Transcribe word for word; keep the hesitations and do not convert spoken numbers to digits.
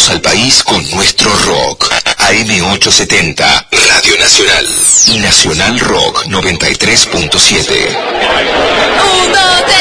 Conectamos al país con nuestro rock. A M ochocientos setenta, Radio Nacional. Y Nacional Rock noventa y tres punto siete.